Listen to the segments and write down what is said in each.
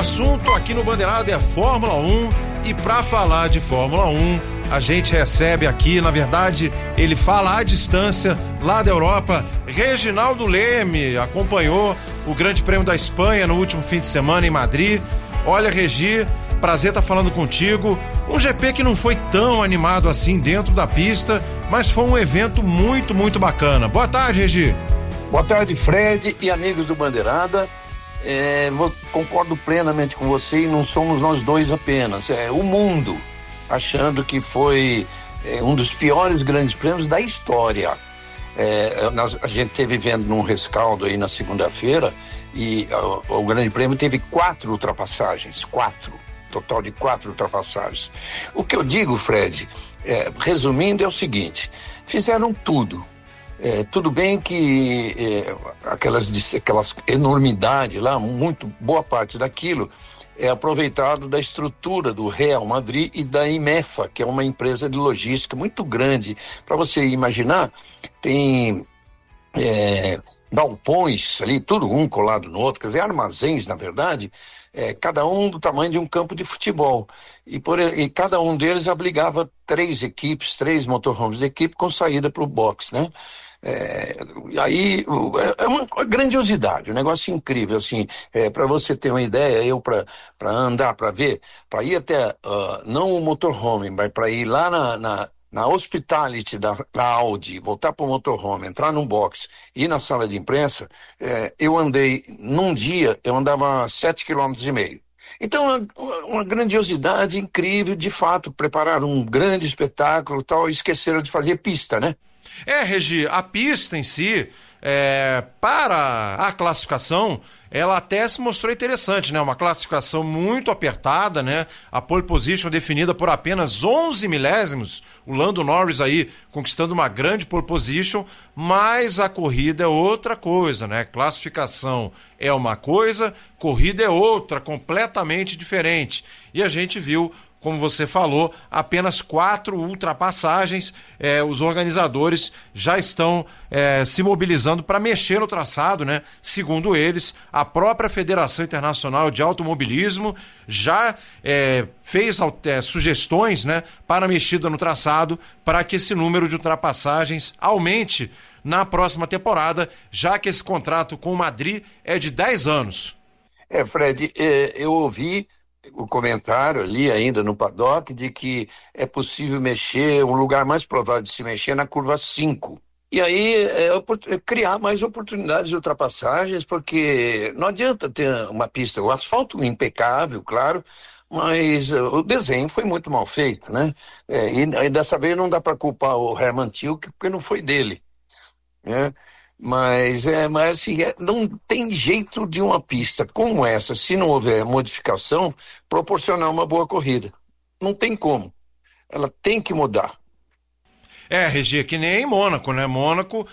assunto aqui no Bandeirada é Fórmula 1 e para falar de Fórmula 1, a gente recebe aqui, na verdade, ele fala à distância, lá da Europa, Reginaldo Leme, acompanhou o Grande Prêmio da Espanha no último fim de semana em Madrid. Olha, Regi, prazer estar falando contigo. Um GP que não foi tão animado assim dentro da pista, mas foi um evento muito, muito bacana. Boa tarde, Regi. Boa tarde, Fred e amigos do Bandeirada. Concordo plenamente com você e não somos nós dois apenas. O mundo achando que foi um dos piores grandes prêmios da história. A gente esteve vendo num rescaldo aí na segunda-feira e o Grande Prêmio teve 4 ultrapassagens, total de 4 ultrapassagens. O que eu digo, Fred, resumindo, é o seguinte: fizeram tudo. Tudo bem que aquelas enormidades lá, muito boa parte daquilo é aproveitado da estrutura do Real Madrid e da IMEFA, que é uma empresa de logística muito grande. Para você imaginar, tem galpões ali, tudo um colado no outro, quer dizer, armazéns, na verdade, cada um do tamanho de um campo de futebol. E cada um deles abrigava 3 equipes, 3 motorhomes de equipe com saída para o box, né? Aí é uma grandiosidade, um negócio incrível, assim, para você ter uma ideia, eu para andar, para ver, para ir até, não o motorhome, mas para ir lá na hospitality da Audi, voltar para o motorhome, entrar num box, ir na sala de imprensa, eu andei, num dia, eu andava 7,5 km. Então, uma grandiosidade incrível, de fato, prepararam um grande espetáculo e tal, e esqueceram de fazer pista, né? Regi, a pista em si, para a classificação, ela até se mostrou interessante, né? Uma classificação muito apertada, né? A pole position definida por apenas 11 milésimos, o Lando Norris aí conquistando uma grande pole position, mas a corrida é outra coisa, né? Classificação é uma coisa, corrida é outra, completamente diferente. E a gente viu, como você falou, apenas 4 ultrapassagens. Os organizadores já estão se mobilizando para mexer no traçado, né? Segundo eles, a própria Federação Internacional de Automobilismo já fez sugestões, né, para mexida no traçado, para que esse número de ultrapassagens aumente na próxima temporada, já que esse contrato com o Madrid é de 10 anos. Fred, eu ouvi o comentário ali ainda no paddock de que é possível mexer, um lugar mais provável de se mexer na curva 5. E aí criar mais oportunidades de ultrapassagens, porque não adianta ter uma pista, o asfalto impecável, claro, mas o desenho foi muito mal feito, né? E dessa vez não dá para culpar o Hermann Tilke, porque não foi dele, né? Mas assim, não tem jeito de uma pista como essa, se não houver modificação, proporcionar uma boa corrida. Não tem como. Ela tem que mudar. Regi, é que nem em Mônaco, né? Mônaco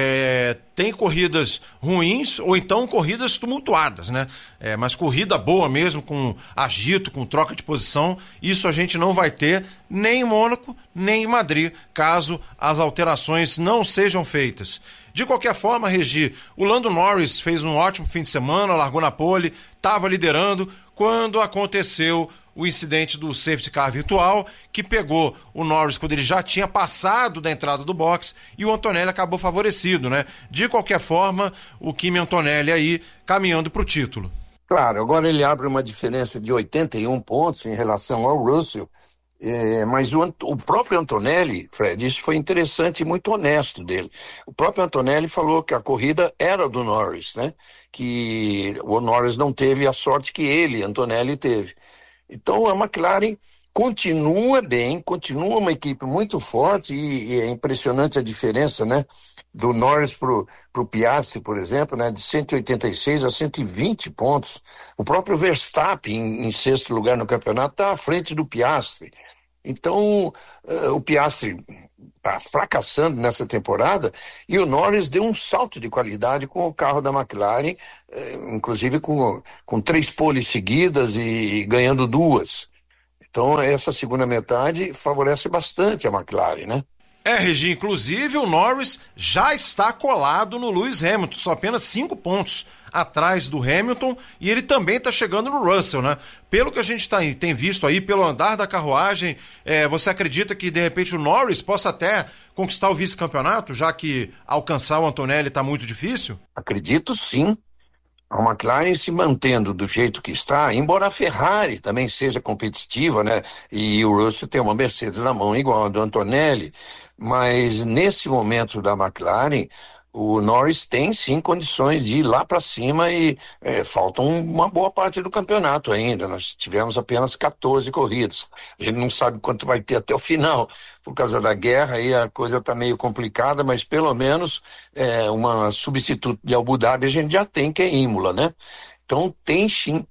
tem corridas ruins ou então corridas tumultuadas, né? Mas corrida boa mesmo, com agito, com troca de posição, isso a gente não vai ter nem em Mônaco, nem em Madrid, caso as alterações não sejam feitas. De qualquer forma, Regi, o Lando Norris fez um ótimo fim de semana, largou na pole, estava liderando, quando aconteceu o incidente do safety car virtual, que pegou o Norris quando ele já tinha passado da entrada do box, e o Antonelli acabou favorecido, né? De qualquer forma, o Kimi Antonelli aí caminhando para o título. Claro, agora ele abre uma diferença de 81 pontos em relação ao Russell, mas o próprio Antonelli, Fred, isso foi interessante e muito honesto dele. O próprio Antonelli falou que a corrida era do Norris, né? Que o Norris não teve a sorte que ele, Antonelli, teve. Então a McLaren continua bem, continua uma equipe muito forte e é impressionante a diferença, né? Do Norris pro Piastri, por exemplo, né? De 186 a 120 pontos. O próprio Verstappen, em 6º lugar no campeonato, está à frente do Piastri. Então, o Piastri está fracassando nessa temporada e o Norris deu um salto de qualidade com o carro da McLaren, inclusive com 3 poles seguidas e ganhando 2. Então, essa segunda metade favorece bastante a McLaren, né? Regi, inclusive o Norris já está colado no Lewis Hamilton, só apenas 5 pontos atrás do Hamilton, e ele também está chegando no Russell, né? Pelo que a gente tem visto aí, pelo andar da carruagem, você acredita que de repente o Norris possa até conquistar o vice-campeonato, já que alcançar o Antonelli está muito difícil? Acredito sim. A McLaren se mantendo do jeito que está, embora a Ferrari também seja competitiva, né? E o Russell tem uma Mercedes na mão igual a do Antonelli, mas nesse momento da McLaren, o Norris tem sim condições de ir lá para cima e falta uma boa parte do campeonato ainda. Nós tivemos apenas 14 corridas. A gente não sabe quanto vai ter até o final. Por causa da guerra aí a coisa está meio complicada, mas pelo menos uma substituto de Abu Dhabi a gente já tem, que é Imola, né? Então tem sim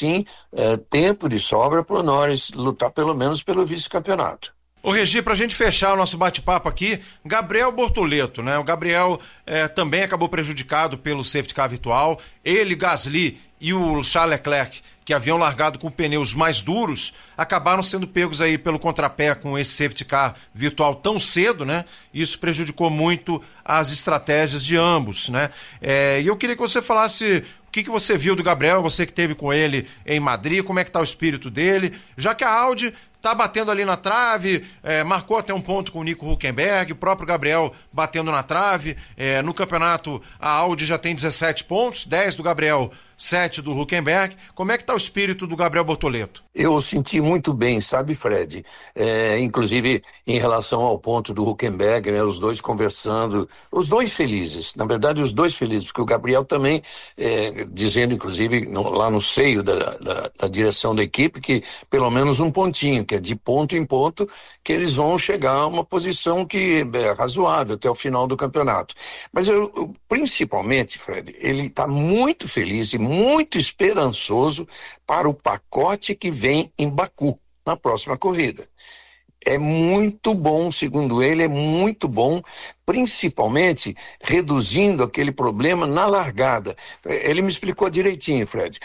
tempo de sobra para o Norris lutar pelo menos pelo vice-campeonato. Ô Regi, pra gente fechar o nosso bate-papo aqui, Gabriel Bortoleto, né? O Gabriel também acabou prejudicado pelo safety car virtual. Ele, Gasly e o Charles Leclerc, que haviam largado com pneus mais duros, acabaram sendo pegos aí pelo contrapé com esse safety car virtual tão cedo, né? Isso prejudicou muito as estratégias de ambos, né? E eu queria que você falasse o que você viu do Gabriel, você que esteve com ele em Madrid, como é que tá o espírito dele, já que a Audi tá batendo ali na trave, marcou até um ponto com o Nico Hülkenberg, o próprio Gabriel batendo na trave. No campeonato a Audi já tem 17 pontos, 10 do Gabriel, 7 do Hülkenberg. Como é que tá o espírito do Gabriel Bortoleto? Eu senti muito bem, sabe, Fred? Inclusive em relação ao ponto do Hülkenberg, né, os dois conversando, os dois felizes, na verdade os dois felizes, porque o Gabriel também dizendo, inclusive, lá no seio da direção da equipe, que pelo menos um pontinho, que é de ponto em ponto, que eles vão chegar a uma posição que é razoável até o final do campeonato. Mas eu principalmente, Fred, ele está muito feliz e muito esperançoso para o pacote que vem em Baku, na próxima corrida. É muito bom, segundo ele, é muito bom, principalmente reduzindo aquele problema na largada. Ele me explicou direitinho, Fred.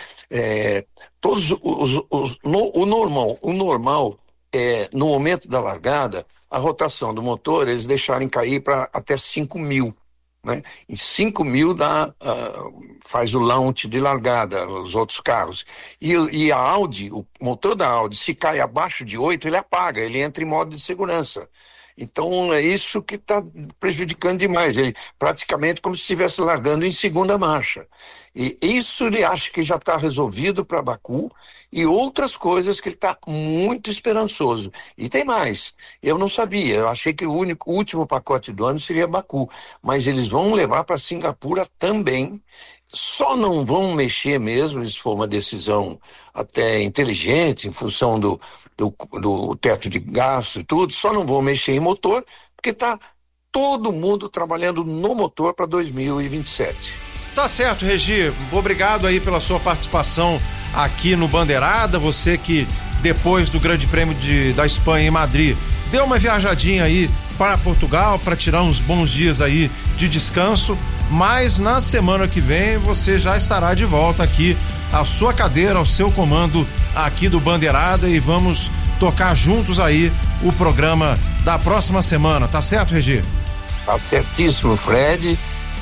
O normal é, no momento da largada, a rotação do motor, eles deixarem cair para até 5.000. Né? Em 5.000 faz o launch de largada, os outros carros. E a Audi, o motor da Audi, se cai abaixo de 8, ele apaga, ele entra em modo de segurança. Então é isso que está prejudicando demais. Ele praticamente como se estivesse largando em segunda marcha. E isso ele acha que já está resolvido para Baku e outras coisas que ele está muito esperançoso. E tem mais. Eu não sabia. Eu achei que o último pacote do ano seria Baku. Mas eles vão levar para Singapura também. Só não vão mexer mesmo, isso foi uma decisão até inteligente, em função do teto de gasto e tudo, só não vão mexer em motor, porque está todo mundo trabalhando no motor para 2027. Tá certo, Regi, obrigado aí pela sua participação aqui no Bandeirada, você que depois do Grande Prêmio da Espanha em Madrid, deu uma viajadinha aí para Portugal, para tirar uns bons dias aí de descanso, mas na semana que vem você já estará de volta aqui, à sua cadeira, ao seu comando aqui do Bandeirada, e vamos tocar juntos aí o programa da próxima semana, tá certo, Regi? Tá certíssimo, Fred,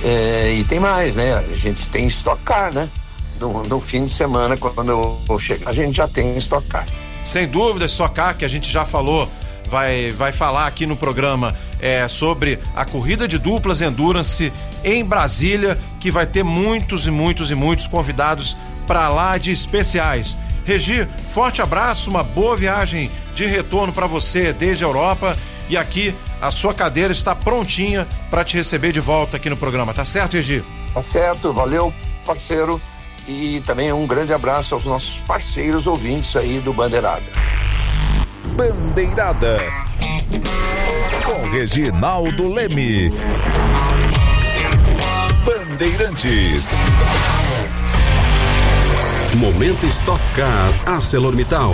e tem mais, né? A gente tem Stock Car, né? No fim de semana, quando eu chegar, a gente já tem Stock Car. Sem dúvida, Stock Car, que a gente já falou, vai falar aqui no programa sobre a corrida de duplas Endurance em Brasília, que vai ter muitos e muitos e muitos convidados para lá de especiais. Regi, forte abraço, uma boa viagem de retorno para você desde a Europa, e aqui a sua cadeira está prontinha para te receber de volta aqui no programa, tá certo, Regi? Tá certo, valeu, parceiro, e também um grande abraço aos nossos parceiros ouvintes aí do Bandeirada. Bandeirada com Reginaldo Leme. Bandeirantes. Momento Stock Car ArcelorMittal.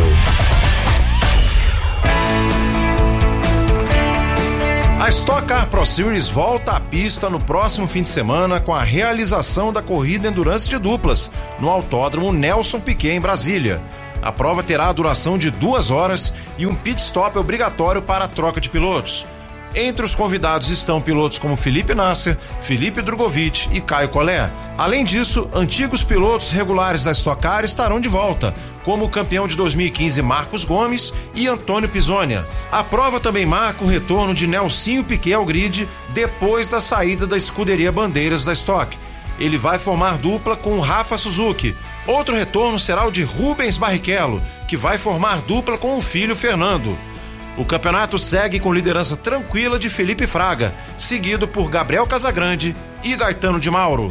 A Stock Car Pro Series volta à pista no próximo fim de semana com a realização da corrida Endurance de duplas no Autódromo Nelson Piquet, em Brasília. A prova terá a duração de 2 horas e um pit stop obrigatório para a troca de pilotos. Entre os convidados estão pilotos como Felipe Nasser, Felipe Drugovich e Caio Collet. Além disso, antigos pilotos regulares da Stock Car estarão de volta, como o campeão de 2015 Marcos Gomes e Antônio Pisonia. A prova também marca o retorno de Nelsinho Piquet ao grid depois da saída da escuderia Bandeiras da Stock. Ele vai formar dupla com o Rafa Suzuki. Outro retorno será o de Rubens Barrichello, que vai formar dupla com o filho Fernando. O campeonato segue com liderança tranquila de Felipe Fraga, seguido por Gabriel Casagrande e Gaetano de Mauro.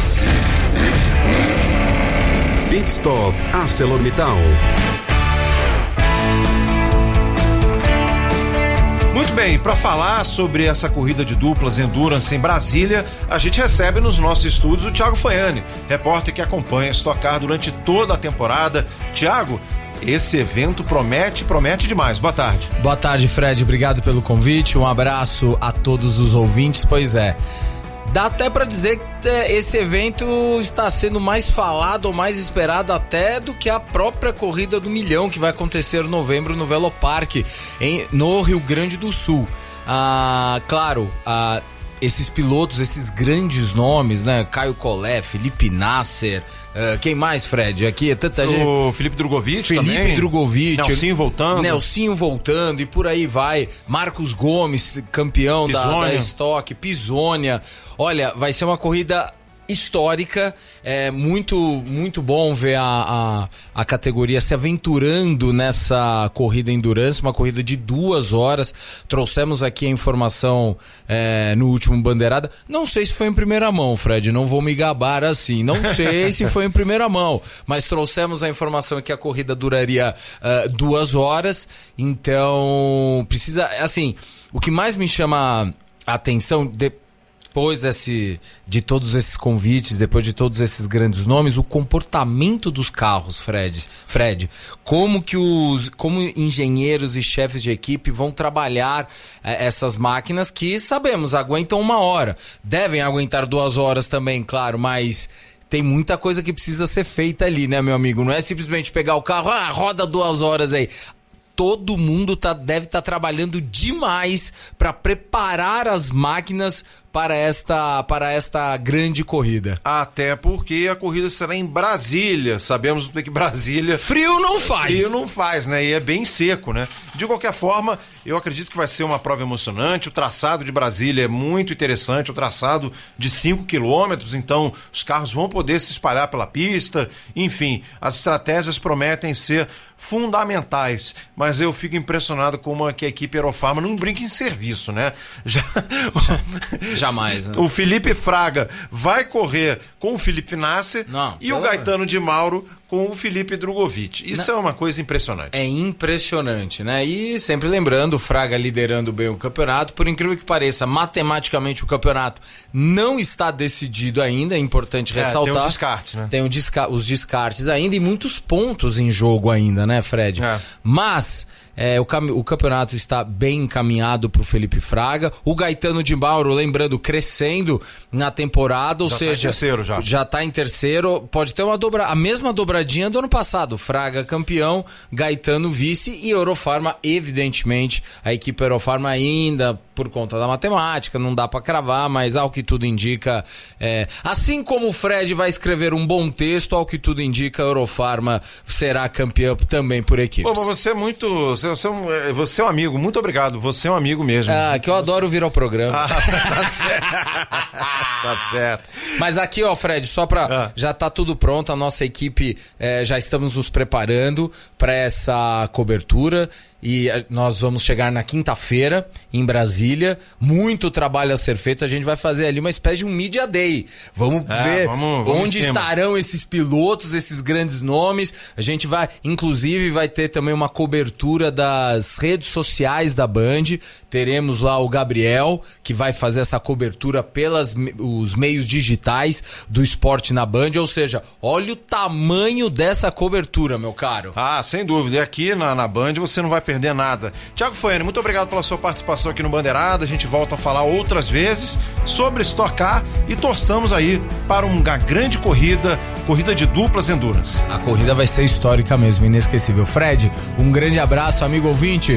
Pit Stop ArcelorMittal. Muito bem, para falar sobre essa corrida de duplas Endurance em Brasília, a gente recebe nos nossos estúdios o Thiago Faiani, repórter que acompanha a Stock Car durante toda a temporada. Thiago, esse evento promete demais. Boa tarde. Boa tarde, Fred. Obrigado pelo convite. Um abraço a todos os ouvintes. Pois é, dá até para dizer que esse evento está sendo mais falado ou mais esperado até do que a própria Corrida do Milhão, que vai acontecer em novembro no Velopark, no Rio Grande do Sul. Claro, esses pilotos, esses grandes nomes, né? Caio Collet, Felipe Nasser, quem mais, Fred? Aqui é tanta gente. O Felipe Drugovich também. Felipe Drugovich. Nelsinho voltando e por aí vai. Marcos Gomes, campeão da Stock, Pisonia. Olha, vai ser uma corrida histórica, é muito bom ver a categoria se aventurando nessa corrida Endurance, uma corrida de 2 horas. Trouxemos aqui a informação no último Bandeirada, não sei se foi em primeira mão, Fred, não vou me gabar assim, não sei se foi em primeira mão, mas trouxemos a informação que a corrida duraria 2 horas, então precisa, assim, o que mais me chama a atenção depois de todos esses convites, depois de todos esses grandes nomes, o comportamento dos carros, Fred, como engenheiros e chefes de equipe vão trabalhar essas máquinas que, sabemos, aguentam 1 hora, devem aguentar 2 horas também, claro, mas tem muita coisa que precisa ser feita ali, né, meu amigo? Não é simplesmente pegar o carro, roda 2 horas aí. Todo mundo deve estar trabalhando demais para preparar as máquinas para esta grande corrida. Até porque a corrida será em Brasília. Sabemos que Brasília... Frio não faz, né? E é bem seco, né? De qualquer forma, eu acredito que vai ser uma prova emocionante. O traçado de Brasília é muito interessante. O traçado de 5 quilômetros, então os carros vão poder se espalhar pela pista. Enfim, as estratégias prometem ser fundamentais. Mas eu fico impressionado como que a equipe Aerofarma não brinca em serviço, né? Jamais, né? O Felipe Fraga vai correr com o Felipe Nasser e o Gaetano de Mauro com o Felipe Drugovich. Isso é uma coisa impressionante. É impressionante, né? E sempre lembrando, o Fraga liderando bem o campeonato. Por incrível que pareça, matematicamente o campeonato não está decidido ainda, é importante ressaltar. Tem os descartes, né? Tem os descartes ainda e muitos pontos em jogo ainda, né, Fred? Mas... o campeonato está bem encaminhado para o Felipe Fraga. O Gaetano de Mauro, lembrando, crescendo na temporada, ou seja, já está em terceiro. Pode ter a mesma dobradinha do ano passado. Fraga campeão, Gaetano vice e Eurofarma, evidentemente, a equipe Eurofarma ainda, por conta da matemática, não dá para cravar, mas ao que tudo indica, assim como o Fred vai escrever um bom texto, ao que tudo indica, a Eurofarma será campeã também por equipes. Pô, mas você é um amigo, muito obrigado, você é um amigo mesmo. Que eu adoro vir ao programa. Tá certo. Tá certo. Mas aqui, ó, Fred, só pra... Já tá tudo pronto, a nossa equipe, já estamos nos preparando para essa cobertura. E nós vamos chegar na quinta-feira em Brasília, muito trabalho a ser feito, a gente vai fazer ali uma espécie de um Media Day, vamos ver onde estarão esses pilotos, esses grandes nomes, a gente vai, inclusive vai ter também uma cobertura das redes sociais da Band, teremos lá o Gabriel, que vai fazer essa cobertura os meios digitais do esporte na Band, ou seja, olha o tamanho dessa cobertura, meu caro. Sem dúvida, e aqui na Band você não vai perder nada. Thiago Faiani, muito obrigado pela sua participação aqui no Bandeirada. A gente volta a falar outras vezes sobre Stock Car e torçamos aí para uma grande corrida de duplas Endurance. A corrida vai ser histórica mesmo, inesquecível. Fred, um grande abraço, amigo ouvinte.